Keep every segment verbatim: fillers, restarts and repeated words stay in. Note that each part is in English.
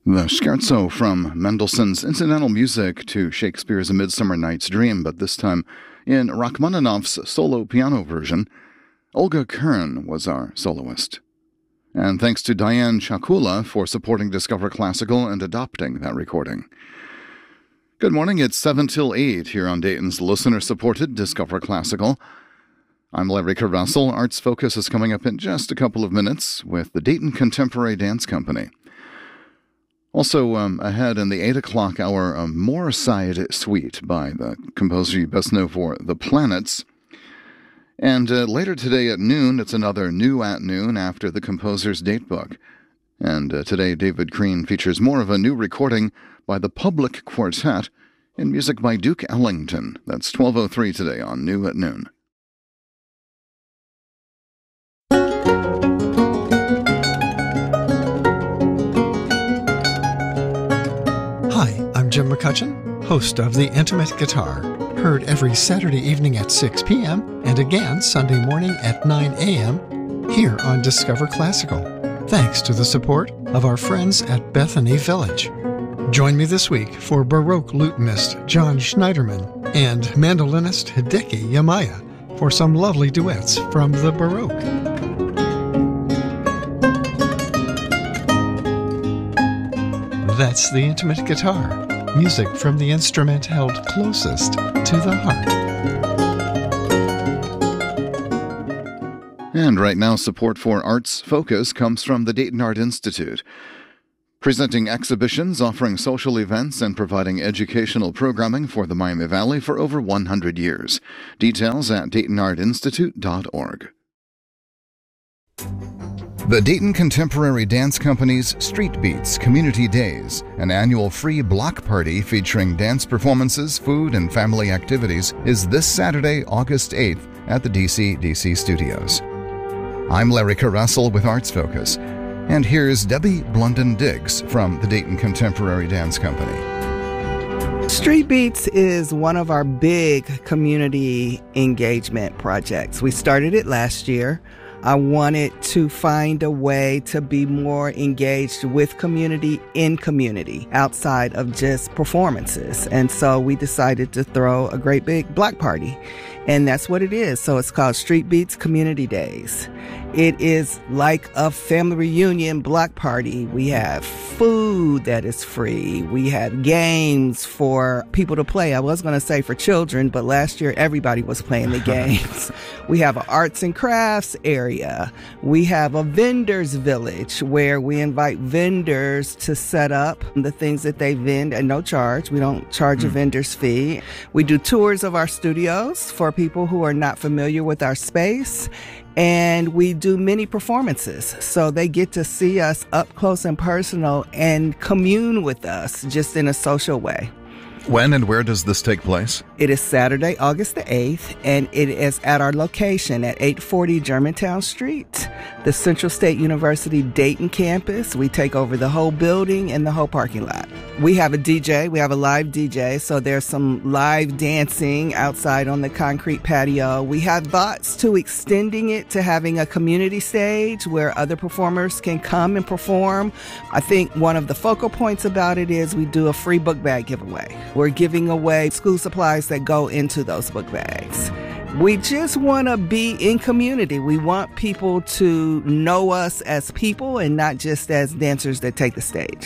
The scherzo from Mendelssohn's incidental music to Shakespeare's A Midsummer Night's Dream, but this time in Rachmaninoff's solo piano version. Olga Kern was our soloist. And thanks to Diane Chakula for supporting Discover Classical and adopting that recording. Good morning, it's seven till eight here on Dayton's listener-supported Discover Classical. I'm Larry Carvassel. Arts Focus is coming up in just a couple of minutes with the Dayton Contemporary Dance Company. Also um, ahead in the eight o'clock hour, a Moorside Suite by the composer you best know for The Planets. And uh, later today at noon, it's another New at Noon after the composer's datebook. And uh, today, David Crean features more of a new recording by the Public Quartet and music by Duke Ellington. That's twelve oh three today on New at Noon. Jim McCutcheon, host of The Intimate Guitar, heard every Saturday evening at six p.m. and again Sunday morning at nine a.m. here on Discover Classical, thanks to the support of our friends at Bethany Village. Join me this week for Baroque lutenist John Schneiderman and mandolinist Hideki Yamaya for some lovely duets from the Baroque. That's The Intimate Guitar. Music from the instrument held closest to the heart. And right now, support for Arts Focus comes from the Dayton Art Institute, presenting exhibitions, offering social events, and providing educational programming for the Miami Valley for over one hundred years. Details at dayton art institute dot org. The Dayton Contemporary Dance Company's Street Beats Community Days, an annual free block party featuring dance performances, food, and family activities, is this Saturday, August eighth at the D C D C Studios. I'm Larry Carvassel with Arts Focus, and here's Debbie Blunden-Diggs from the Dayton Contemporary Dance Company. Street Beats is one of our big community engagement projects. We started it last year. I wanted to find a way to be more engaged with community in community outside of just performances. And so we decided to throw a great big block party. And that's what it is. So it's called Street Beats Community Days. It is like a family reunion block party. We have food that is free. We have games for people to play. I was going to say for children, but last year everybody was playing the games. We have an arts and crafts area. We have a vendors village where we invite vendors to set up the things that they vend at no charge. We don't charge mm. a vendor's fee. We do tours of our studios for people who are not familiar with our space. And we do many performances, so they get to see us up close and personal and commune with us just in a social way. When and where does this take place? It is Saturday, August the eighth, and it is at our location at eight forty Germantown Street, the Central State University Dayton campus. We take over the whole building and the whole parking lot. We have a D J. We have a live D J, so there's some live dancing outside on the concrete patio. We have thoughts to extending it to having a community stage where other performers can come and perform. I think one of the focal points about it is we do a free book bag giveaway. We're giving away school supplies that go into those book bags. We just want to be in community. We want people to know us as people and not just as dancers that take the stage.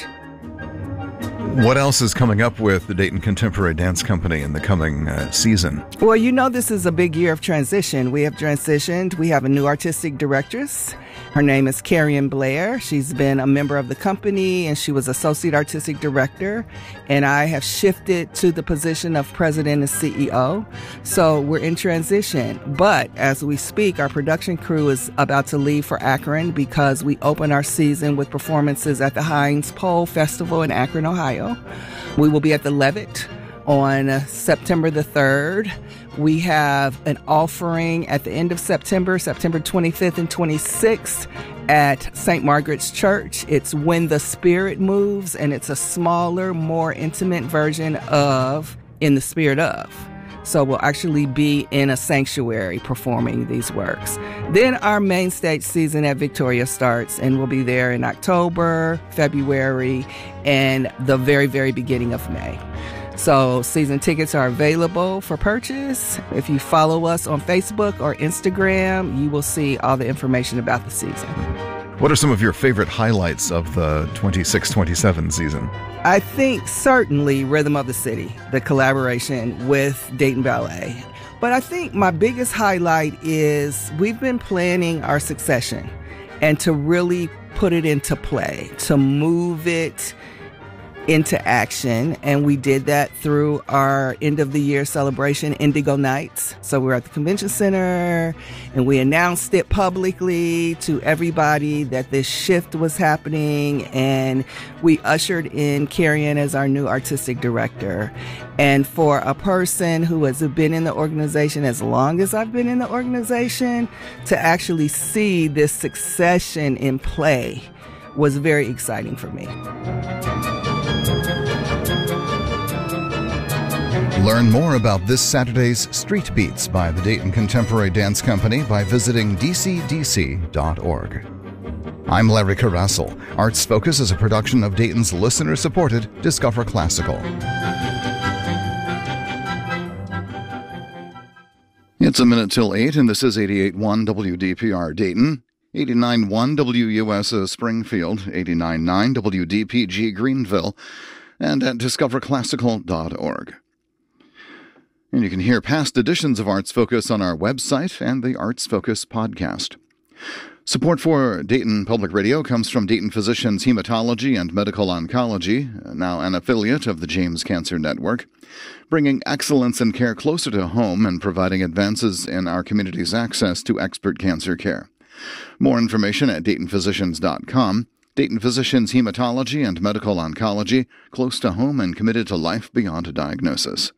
What else is coming up with the Dayton Contemporary Dance Company in the coming uh, season? Well, you know this is a big year of transition. We have transitioned. We have a new artistic directress. Her name is Carrion Blair. She's been a member of the company, and she was associate artistic director. And I have shifted to the position of president and C E O. So we're in transition. But as we speak, our production crew is about to leave for Akron because we open our season with performances at the Heinz Pole Festival in Akron, Ohio. We will be at the Levitt on uh, September the third. We have an offering at the end of September, September twenty-fifth and twenty-sixth at Saint Margaret's Church. It's When the Spirit Moves, and it's a smaller, more intimate version of In the Spirit Of. So we'll actually be in a sanctuary performing these works. Then our main stage season at Victoria starts, and we'll be there in October, February, and the very, very beginning of May. So season tickets are available for purchase. If you follow us on Facebook or Instagram, you will see all the information about the season. What are some of your favorite highlights of the twenty-six twenty-seven season? I think certainly Rhythm of the City, the collaboration with Dayton Ballet. But I think my biggest highlight is we've been planning our succession and to really put it into play, to move it into action. And we did that through our end of the year celebration, Indigo Nights. So we were at the convention center and we announced it publicly to everybody that this shift was happening. And we ushered in Carrie Ann as our new artistic director. And for a person who has been in the organization as long as I've been in the organization, to actually see this succession in play was very exciting for me. Learn more about this Saturday's Street Beats by the Dayton Contemporary Dance Company by visiting d c d c dot org. I'm Larry Carasel. Arts Focus is a production of Dayton's listener-supported Discover Classical. It's a minute till eight, and this is eighty-eight point one W D P R Dayton, eighty-nine point one W U S O Springfield, eighty-nine point nine W D P G Greenville, and at discover classical dot org. And you can hear past editions of Arts Focus on our website and the Arts Focus podcast. Support for Dayton Public Radio comes from Dayton Physicians Hematology and Medical Oncology, now an affiliate of the James Cancer Network, bringing excellence in care closer to home and providing advances in our community's access to expert cancer care. More information at dayton physicians dot com. Dayton Physicians Hematology and Medical Oncology, close to home and committed to life beyond a diagnosis.